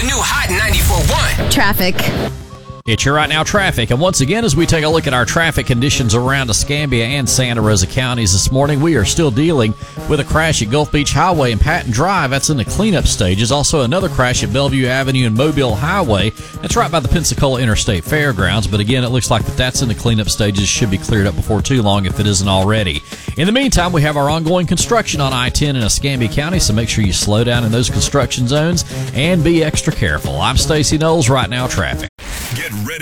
The new Hot 94.1. Traffic. It's your Right Now traffic. And once again, as we take a look at our traffic conditions around Escambia and Santa Rosa counties this morning, we are still dealing with a crash at Gulf Beach Highway and Patton Drive. That's in the cleanup stages. Also, another crash at Bellevue Avenue and Mobile Highway. That's right by the Pensacola Interstate Fairgrounds. But again, it looks like that's in the cleanup stages. Should be cleared up before too long if it isn't already. In the meantime, we have our ongoing construction on I-10 in Escambia County, so make sure you slow down in those construction zones and be extra careful. I'm Stacey Knowles, Right Now Traffic. Get ready